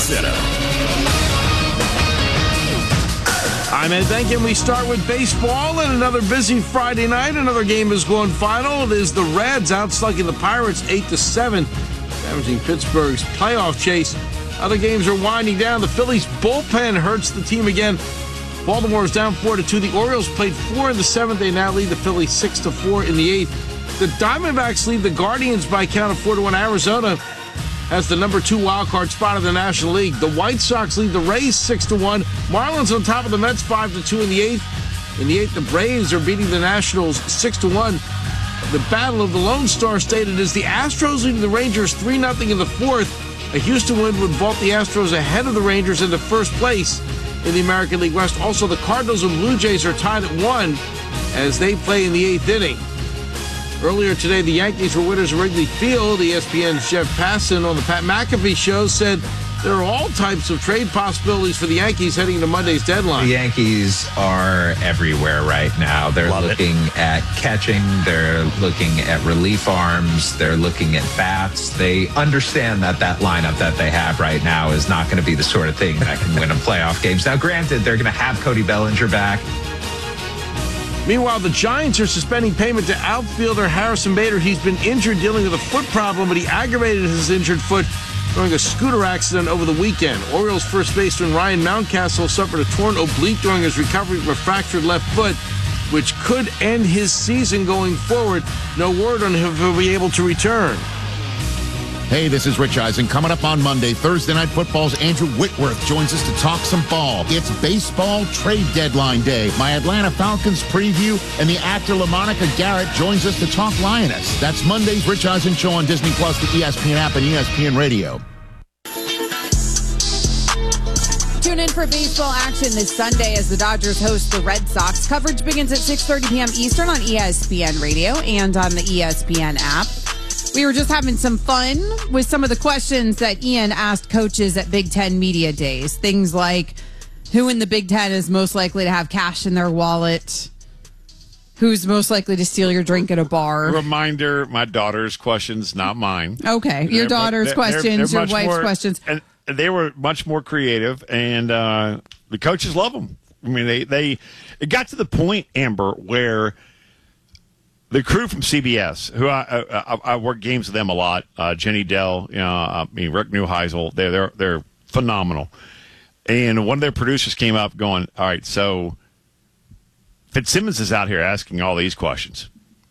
Center. I'm Ed Benkin. We start with baseball and another busy Friday night. Another game is going final. It is the Reds outslugging the Pirates 8-7, damaging Pittsburgh's playoff chase. Other games are winding down. The Phillies bullpen hurts the team again. Baltimore is down 4-2. The Orioles played 4 in the 7th. They now lead the Phillies 6-4 in the 8th. The Diamondbacks lead the Guardians by a count of 4-1. Arizona has the number 2 wild card spot in the National League. The White Sox lead the Rays 6-1. Marlins on top of the Mets 5-2 in the 8th. In the 8th, the Braves are beating the Nationals 6-1. The battle of the Lone Star State. It is the Astros leading the Rangers 3-0 in the 4th. A Houston win would vault the Astros ahead of the Rangers into first place in the American League West. Also, the Cardinals and Blue Jays are tied at 1 as they play in the 8th inning. Earlier today, the Yankees were winners of Wrigley Field. ESPN's Jeff Passan on the Pat McAfee show said there are all types of trade possibilities for the Yankees heading into Monday's deadline. The Yankees are everywhere right now. They're looking at catching. They're looking at relief arms. They're looking at bats. They understand that lineup that they have right now is not going to be the sort of thing that can win them playoff games. Now, granted, they're going to have Cody Bellinger back. Meanwhile, the Giants are suspending payment to outfielder Harrison Bader. He's been injured dealing with a foot problem, but he aggravated his injured foot during a scooter accident over the weekend. Orioles first baseman Ryan Mountcastle suffered a torn oblique during his recovery from a fractured left foot, which could end his season going forward. No word on if he'll be able to return. Hey, this is Rich Eisen. Coming up on Monday, Thursday Night Football's Andrew Whitworth joins us to talk some ball. It's baseball trade deadline day. My Atlanta Falcons preview, and the actor LaMonica Garrett joins us to talk Lioness. That's Monday's Rich Eisen Show on Disney+, the ESPN app, and ESPN Radio. Tune in for baseball action this Sunday as the Dodgers host the Red Sox. Coverage begins at 6:30 p.m. Eastern on ESPN Radio and on the ESPN app. We were just having some fun with some of the questions that Ian asked coaches at Big Ten Media Days. Things like, who in the Big Ten is most likely to have cash in their wallet? Who's most likely to steal your drink at a bar? Reminder, my daughter's questions, not mine. Okay, your daughter's questions, your wife's questions. And they were much more creative, and the coaches love them. I mean, it got to the point, Amber, where the crew from CBS, who I work games with them a lot, Jenny Dell, Rick Neuheisel, they're phenomenal. And one of their producers came up going, all right, so Fitzsimmons is out here asking all these questions.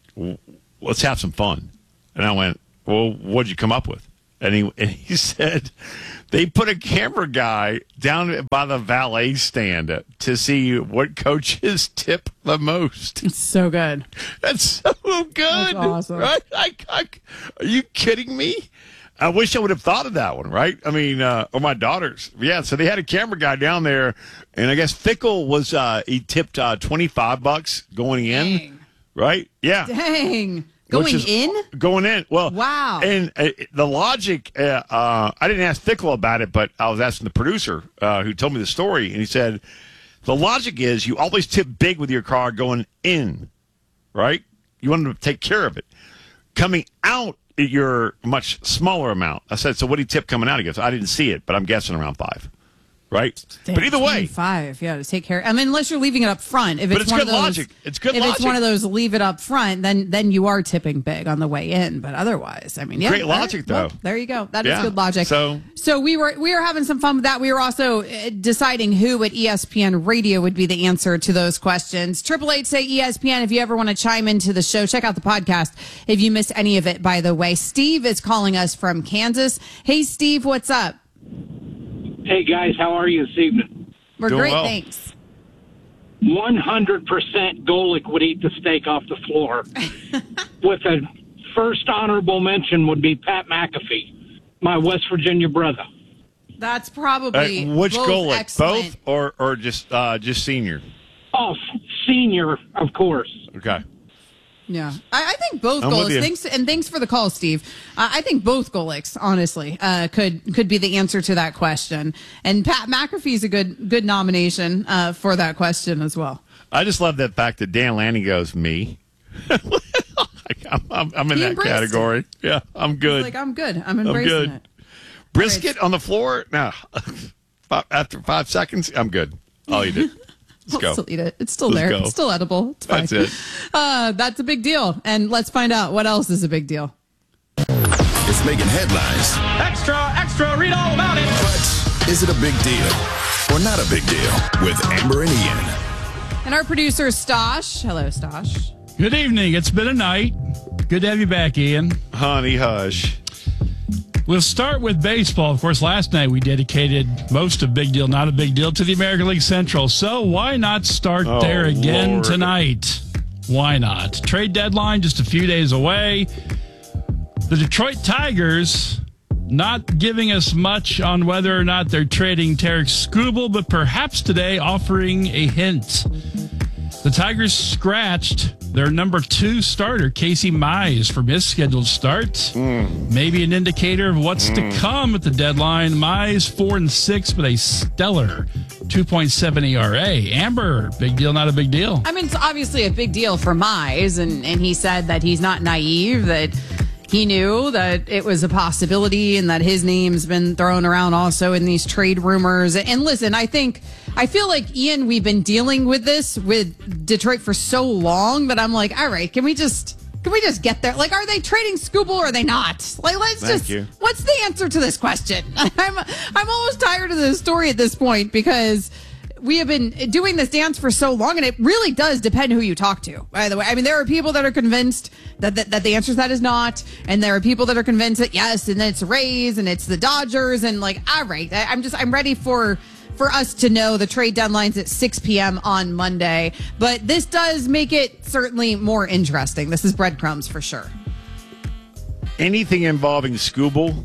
Let's have some fun. And I went, well, what'd you come up with? And he said they put a camera guy down by the valet stand to see what coaches tip the most. It's so good. That's so good. That's awesome. Right? Are you kidding me? I wish I would have thought of that one, right? I mean, or my daughters. Yeah, so they had a camera guy down there, and I guess Fickle was, he tipped $25 going in. Dang. Right? Yeah. Dang. Going in? Well, wow. And the logic, I didn't ask Fickle about it, but I was asking the producer who told me the story, and he said, the logic is you always tip big with your car going in, right? You want them to take care of it. Coming out, you're a much smaller amount. I said, so what do you tip coming out? He goes, I didn't see it, but I'm guessing around 5. Right? Damn, but either way. 5, yeah, to take care. I mean, unless you're leaving it up front. If but it's it's one good of those, logic. It's good if logic. If it's one of those leave it up front, then you are tipping big on the way in. But otherwise, I mean, yeah. Great logic, though. Well, there you go. That is good logic. So we were having some fun with that. We were also deciding who at ESPN Radio would be the answer to those questions. 888 say ESPN if you ever want to chime into the show. Check out the podcast if you missed any of it, by the way. Steve is calling us from Kansas. Hey, Steve, what's up? Hey, guys, how are you this evening? We're doing great, well. thanks. 100% Golick would eat the steak off the floor. With a first honorable mention would be Pat McAfee, my West Virginia brother. That's probably which both Golick? Excellent. Both or just senior? Oh, senior, of course. Okay. Yeah, I think both I'm with you. Golics. Thanks for the call, Steve. I think both Golics, honestly, could be the answer to that question. And Pat McAfee's a good nomination for that question as well. I just love that fact that Dan Lanning goes, me. I'm in that category. It. Yeah, I'm good. He's like, I'm good. I'm embracing it. Brisket on the floor? No. After 5 seconds, I'm good. I'll eat it. Let's go. I'll still eat it. It's still Let's there. go. It's still edible. It's fine. That's it. That's a big deal. And let's find out what else is a big deal. It's making headlines. Extra, read all about it. But is it a big deal or not a big deal? With Amber and Ian. And our producer, Stosh. Hello, Stosh. Good evening. It's been a night. Good to have you back, Ian. Honey, hush. We'll start with baseball. Of course, last night we dedicated most of Big Deal, Not a Big Deal, to the American League Central. So why not start there again Lord. tonight? Why not? Trade deadline just a few days away. The Detroit Tigers not giving us much on whether or not they're trading Tarek Skubal, but perhaps today offering a hint. The Tigers scratched their number 2 starter, Casey Mize, from his scheduled start. Maybe an indicator of what's to come at the deadline. Mize 4-6 with a stellar 2.7 ERA. Amber, big deal, not a big deal. I mean, it's obviously a big deal for Mize, and he said that he's not naive, that he knew that it was a possibility and that his name's been thrown around also in these trade rumors. And listen, I feel like, Ian, we've been dealing with this with Detroit for so long that I'm like, all right, can we just get there? Like, are they trading Skubal or are they not? Like, what's the answer to this question? I'm almost tired of this story at this point because we have been doing this dance for so long, and it really does depend who you talk to, by the way. I mean, there are people that are convinced that the answer to that is not, and there are people that are convinced that yes, and then it's Rays, and it's the Dodgers, and like, all right, I'm ready for us to know the trade deadline's at 6 p.m. on Monday. But this does make it certainly more interesting. This is breadcrumbs for sure. Anything involving Skubal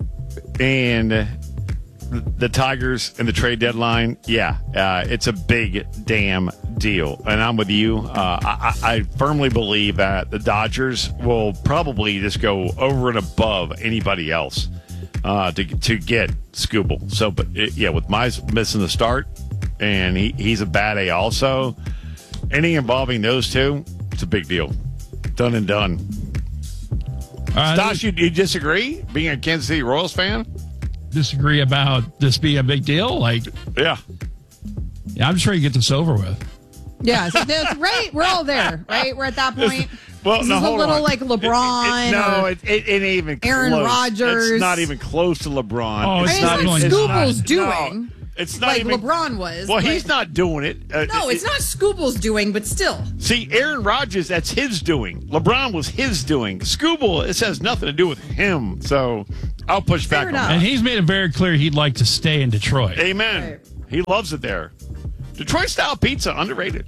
and the Tigers and the trade deadline, it's a big damn deal. And I'm with you. I firmly believe that the Dodgers will probably just go over and above anybody else to get Skubal. So, but with Mize missing the start, and he's a bad A also, anything involving those two, it's a big deal. Done and done. Stosh, you disagree? Being a Kansas City Royals fan? Disagree about this being a big deal? Like, yeah, I'm just ready to get this over with. Yeah, so that's right. We're all there, right? We're at that point. Well, this no, is a hold little on. like LeBron. It ain't even Aaron close. Rodgers. It's not even close to LeBron. Oh, it's not what Skubal's doing. No, it's not like even. LeBron was. Well, but he's not doing it. No, it's not Skubal's doing, but still. See, Aaron Rodgers, that's his doing. LeBron was his doing. Skubal, this has nothing to do with him. So I'll push back on that. And he's made it very clear he'd like to stay in Detroit. Amen. Right. He loves it there. Detroit style pizza, underrated.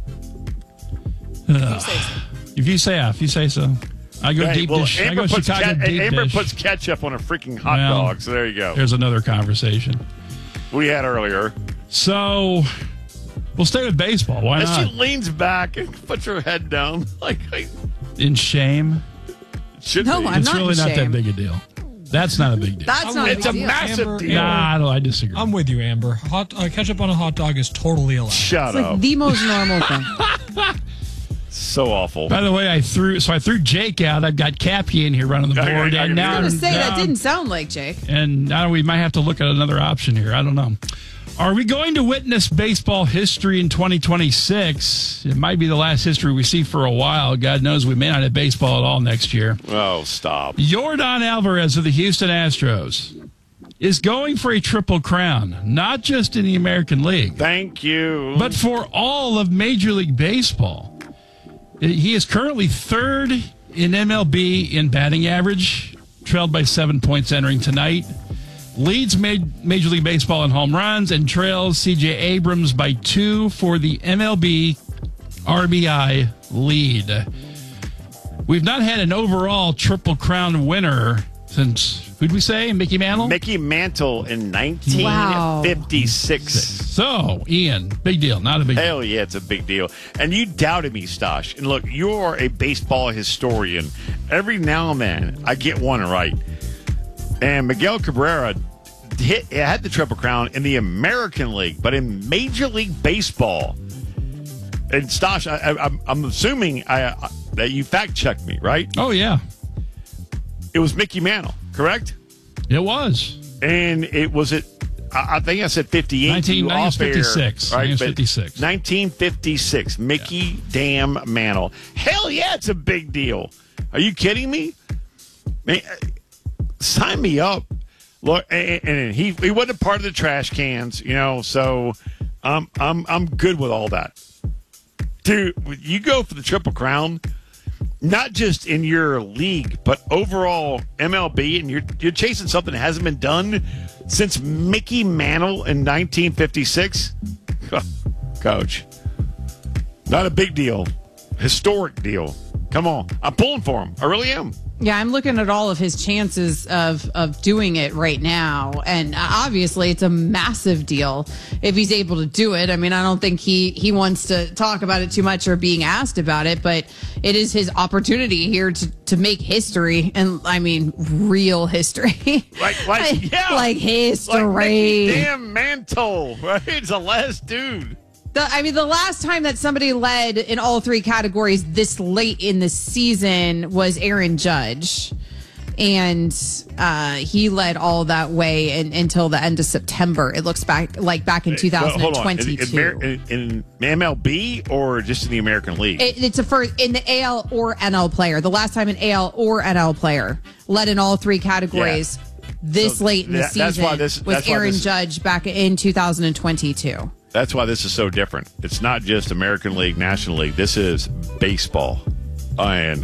If you say so. I go deep dish. I go Chicago deep Amber dish. puts ketchup on a freaking hot dog, so there you go. There's another conversation We had earlier. So we'll stay with baseball. Why And not? she leans back and puts her head down. Like, In shame. it should No, be. I'm It's not really in not that shame. big a deal. That's not a big deal. That's not It's a a big deal. massive Amber, deal. Nah, I disagree. I'm with you, Amber. Ketchup on a hot dog is totally allowed. Shut It's up. like the most normal thing. So awful. By the way, I threw Jake out. I've got Cappy in here running the board, I and can now I was hear going to say, now- that didn't sound like Jake. And now we might have to look at another option here. I don't know. Are we going to witness baseball history in 2026? It might be the last history we see for a while. God knows we may not have baseball at all next year. Oh, stop. Yordan Alvarez of the Houston Astros is going for a triple crown, not just in the American League, Thank you. but for all of Major League Baseball. He is currently third in MLB in batting average, trailed by 7 points entering tonight. Leads Major League Baseball in home runs and trails C.J. Abrams by 2 for the MLB RBI lead. We've not had an overall Triple Crown winner since, who'd we say, Mickey Mantle? Mickey Mantle in 1956. So, Ian, big deal, not a big deal. Hell yeah, it's a big deal. And you doubted me, Stosh. And look, you're a baseball historian. Every now and then, I get one right. And Miguel Cabrera had the Triple Crown in the American League, but in Major League Baseball. And Stosh, I'm assuming that you fact-checked me, right? Oh, yeah, It was Mickey Mantle, correct? it was. And it was at, I think I said 58. 1956. Right? 1956. 1956. Mickey Damn Mantle. Hell yeah, it's a big deal. Are you kidding me? Man, sign me up. Look, and he wasn't a part of the trash cans, so I'm good with all that. Dude, you go for the Triple Crown, not just in your league, but overall MLB, and you're chasing something that hasn't been done since Mickey Mantle in 1956. Coach, not a big deal. Historic deal. Come on. I'm pulling for him. I really am. Yeah, I'm looking at all of his chances of doing it right now. And obviously, it's a massive deal if he's able to do it. I mean, I don't think he wants to talk about it too much or being asked about it, but it is his opportunity here to make history. And I mean, real history. Like history. Like Mickey Damn Mantle, right? It's the last dude. The last time that somebody led in all three categories this late in the season was Aaron Judge. And he led all that way until the end of September. It looks back in 2022. In MLB or just in the American League? It's in the AL or NL player. The last time an AL or NL player led in all three categories late in the season was Aaron Judge back in 2022. That's why this is so different. It's not just American League, National League. This is baseball. And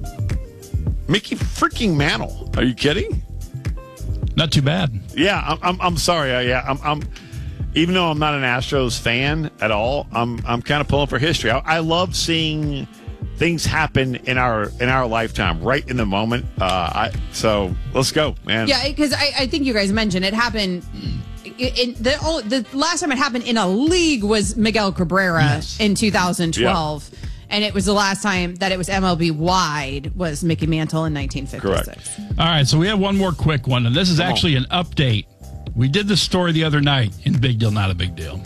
Mickey freaking Mantle. Are you kidding? Not too bad. Yeah, I'm sorry. I'm even though I'm not an Astros fan at all, I'm kind of pulling for history. I love seeing things happen in our lifetime, right in the moment. So let's go, man. Yeah, because I think you guys mentioned it happened. The last time it happened in a league was Miguel Cabrera in 2012. Yeah. And it was the last time that it was MLB wide was Mickey Mantle in 1956. Correct. All right, so we have one more quick one, and this is actually an update. We did this story the other night in Big Deal, Not a Big Deal.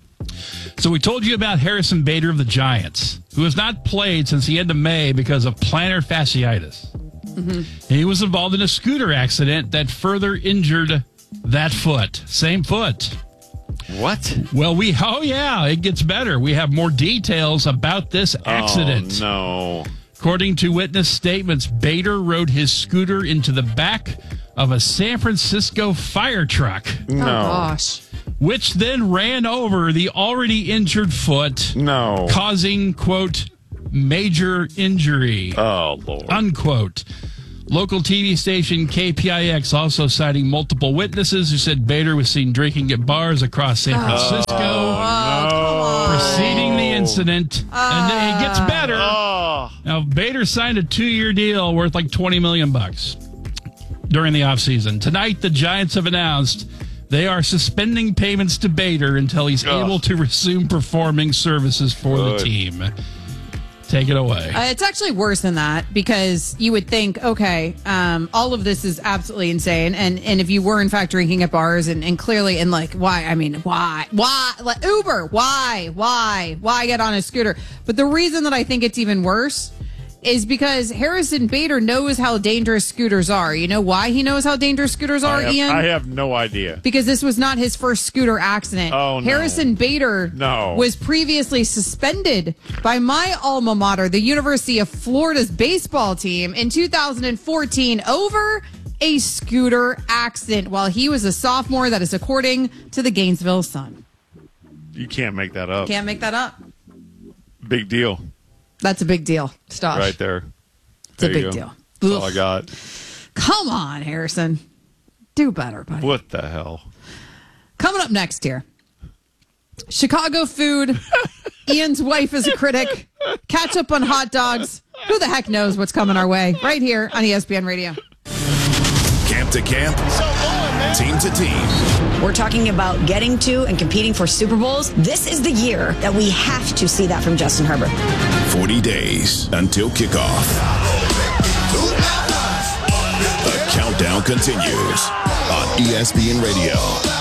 So we told you about Harrison Bader of the Giants, who has not played since the end of May because of plantar fasciitis. Mm-hmm. He was involved in a scooter accident that further injured that foot. Same foot. What? Well, it gets better. We have more details about this accident. Oh, no. According to witness statements, Bader rode his scooter into the back of a San Francisco fire truck. No. Oh, gosh. Which then ran over the already injured foot. No. Causing, quote, major injury. Oh, Lord. Unquote. Local TV station KPIX also citing multiple witnesses who said Bader was seen drinking at bars across San Francisco. Preceding the incident. And it gets better. Now, Bader signed a 2-year deal worth like $20 million during the offseason. Tonight, the Giants have announced they are suspending payments to Bader until he's able to resume performing services for the team. Take it away. It's actually worse than that because you would think, okay, all of this is absolutely insane. And if you were in fact drinking at bars and clearly, and like, why? I mean, why? Like, Uber, why get on a scooter? But the reason that I think it's even worse is because Harrison Bader knows how dangerous scooters are. You know why he knows how dangerous scooters are, Ian? I have no idea. Because this was not his first scooter accident. Oh, no. Harrison Bader was previously suspended by my alma mater, the University of Florida's baseball team, in 2014 over a scooter accident while he was a sophomore. That is according to the Gainesville Sun. You can't make that up. Can't make that up. Big deal. That's a big deal. Stop. Right there. It's a big deal. That's all I got. Come on, Harrison. Do better, buddy. What the hell? Coming up next here. Chicago food. Ian's wife is a critic. Catch up on hot dogs. Who the heck knows what's coming our way? Right here on ESPN Radio. Camp to camp. Team to team. We're talking about getting to and competing for Super Bowls. This is the year that we have to see that from Justin Herbert. 40 days until kickoff. The countdown continues on ESPN Radio.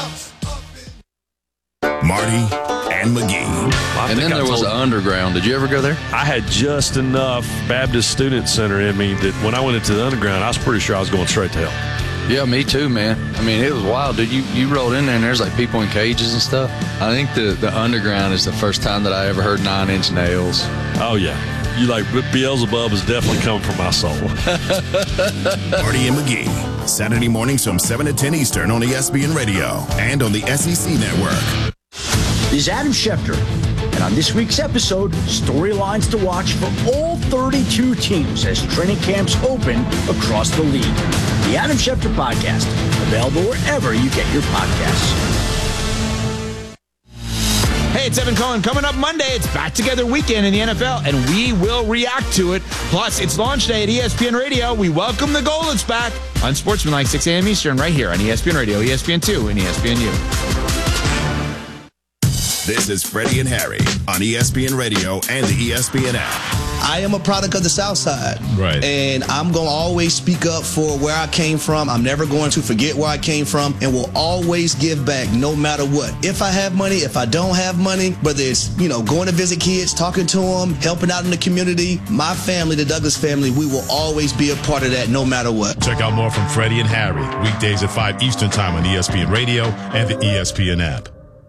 Marty and McGee. And then there was the underground. Did you ever go there? I had just enough Baptist Student Center in me that when I went into the underground, I was pretty sure I was going straight to hell. Yeah, me too, man. I mean, it was wild, dude. You rolled in there and there's like people in cages and stuff. I think the underground is the first time that I ever heard 9 Inch Nails. Oh, yeah. You like Beelzebub is definitely coming from my soul. Marty and McGee, Saturday mornings from 7 to 10 Eastern on ESPN Radio and on the SEC Network. This is Adam Schefter, and on this week's episode, storylines to watch for all 32 teams as training camps open across the league. The Adam Schefter Podcast, available wherever you get your podcasts. Hey, it's Evan Cohen. Coming up Monday, it's Back Together Weekend in the NFL, and we will react to it. Plus, it's launch day at ESPN Radio. We welcome the Goldens back on Sportsmanlike, 6 a.m. Eastern, right here on ESPN Radio, ESPN2, and ESPNU. This is Freddie and Harry on ESPN Radio and the ESPN app. I am a product of the South Side. Right. And I'm going to always speak up for where I came from. I'm never going to forget where I came from, and will always give back no matter what. If I have money, if I don't have money, whether it's, going to visit kids, talking to them, helping out in the community, my family, the Douglas family, we will always be a part of that no matter what. Check out more from Freddie and Harry, weekdays at 5 Eastern Time on ESPN Radio and the ESPN app.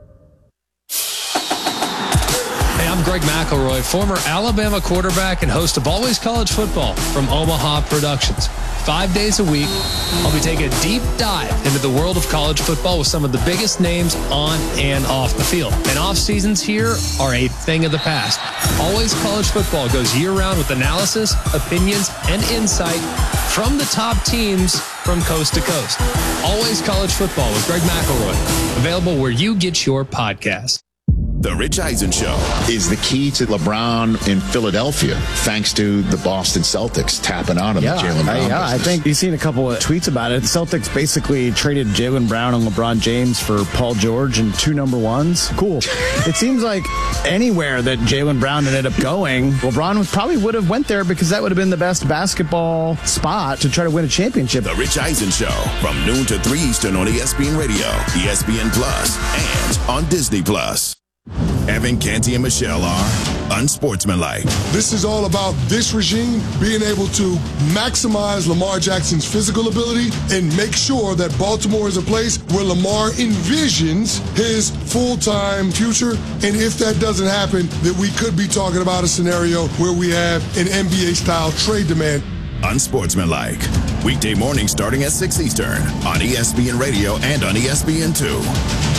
I'm Greg McElroy, former Alabama quarterback and host of Always College Football from Omaha Productions. 5 days a week, I'll be taking a deep dive into the world of college football with some of the biggest names on and off the field. And off seasons here are a thing of the past. Always College Football goes year-round with analysis, opinions, and insight from the top teams from coast to coast. Always College Football with Greg McElroy, available where you get your podcast. The Rich Eisen Show is the key to LeBron in Philadelphia, thanks to the Boston Celtics tapping on him. Jaylen Brown. I think you've seen a couple of tweets about it. The Celtics basically traded Jaylen Brown and LeBron James for Paul George and 2 number ones. Cool. It seems like anywhere that Jaylen Brown ended up going, LeBron probably would have went there because that would have been the best basketball spot to try to win a championship. The Rich Eisen Show from noon to 3 Eastern on ESPN Radio, ESPN Plus, and on Disney Plus. Evan, Canty, and Michelle are unsportsmanlike. This is all about this regime being able to maximize Lamar Jackson's physical ability and make sure that Baltimore is a place where Lamar envisions his full-time future. And if that doesn't happen, that we could be talking about a scenario where we have an NBA-style trade demand. Unsportsmanlike. Weekday morning starting at 6 Eastern on ESPN Radio and on ESPN2.